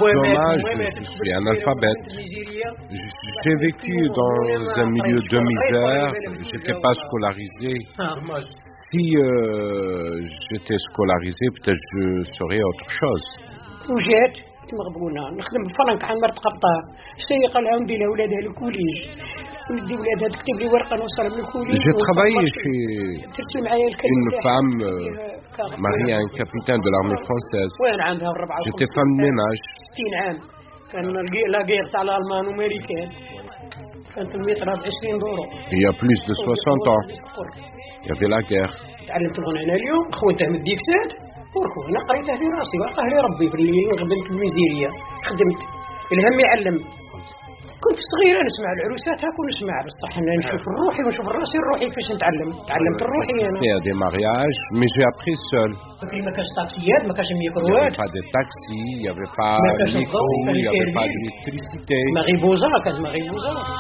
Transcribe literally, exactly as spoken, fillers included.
dommage, je suis analphabète. J'ai vécu dans un milieu de misère, je n'étais pas scolarisé. Si euh, j'étais scolarisé, peut-être je serais autre chose. مغبونه نخدم فرنك على مرت قطار السيقه لها ندير لها ولادها الكوليج وندي ولادها تكتب لي ورقه نوصل من الكوليج. J'ai travaillé chez une femme euh, mariée à un capitaine de l'armée française. J'étais femme de ménage. ستين عام كان لا غير تاع الالمان والامريكان كانت المتر ب عشرين دورو. Il y a plus de soixante ans. Il y avait la guerre. تعلمت الغنى انا اليوم خوتها من ديك سات وركو انا قريتها في راسي وقاه لي ربي في الليل خدمت في الميزيريه خدمت الهم يعلم كنت صغيره نسمع العروسات هاك ونسمع بصح انا نشوف الروحي ونشوف راسي الروحي فاش نتعلم تعلمت الروحي انا. Il y a des mariages mais j'ai appris seul. ما كاش طاكسيات ما كاش ميكروات. pas de taxi, il y avait pas de micro, il y avait pas d'électricité. ماغي بوزا كانت ماغي بوزا.